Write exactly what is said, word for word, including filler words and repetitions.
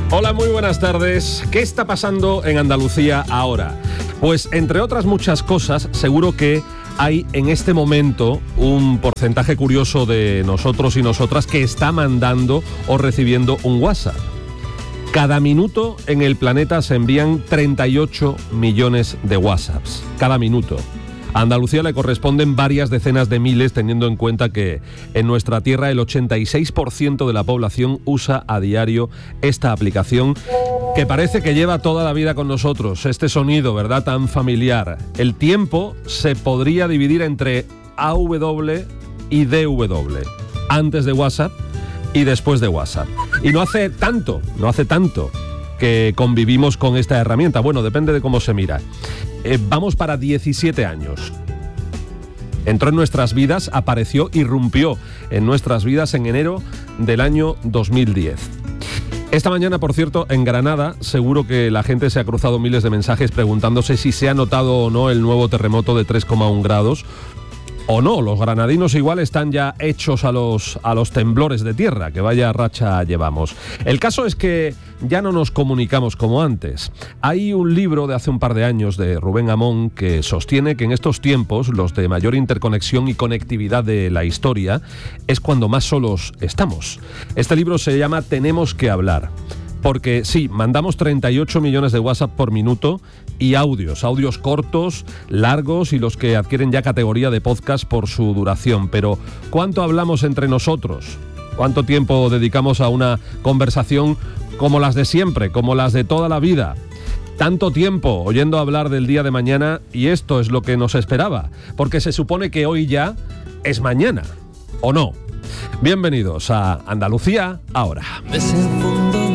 Hola, muy buenas tardes. ¿Qué está pasando en Andalucía ahora? Pues, entre otras muchas cosas, seguro que hay en este momento un porcentaje curioso de nosotros y nosotras que está mandando o recibiendo un WhatsApp. Cada minuto en el planeta se envían treinta y ocho millones de WhatsApps. Cada minuto. A Andalucía le corresponden varias decenas de miles, teniendo en cuenta que en nuestra tierra el ochenta y seis por ciento de la población usa a diario esta aplicación que parece que lleva toda la vida con nosotros. Este sonido, ¿verdad?, tan familiar. El tiempo se podría dividir entre A W y D W. Antes de WhatsApp y después de WhatsApp. Y no hace tanto, no hace tanto que convivimos con esta herramienta. Bueno, depende de cómo se mira. Eh, vamos para diecisiete años. Entró en nuestras vidas, apareció, irrumpió en nuestras vidas en enero del año dos mil diez. Esta mañana, por cierto, en Granada, seguro que la gente se ha cruzado miles de mensajes preguntándose si se ha notado o no el nuevo terremoto de tres coma uno grados. O no, los granadinos igual están ya hechos a los, a los temblores de tierra, que vaya racha llevamos. El caso es que ya no nos comunicamos como antes. Hay un libro de hace un par de años de Rubén Amón que sostiene que en estos tiempos, los de mayor interconexión y conectividad de la historia, es cuando más solos estamos. Este libro se llama Tenemos que hablar. Porque sí, mandamos treinta y ocho millones de WhatsApp por minuto y audios, audios cortos, largos y los que adquieren ya categoría de podcast por su duración. Pero ¿cuánto hablamos entre nosotros? ¿Cuánto tiempo dedicamos a una conversación como las de siempre, como las de toda la vida? Tanto tiempo oyendo hablar del día de mañana, y esto es lo que nos esperaba, porque se supone que hoy ya es mañana, ¿o no? Bienvenidos a Andalucía ahora. Me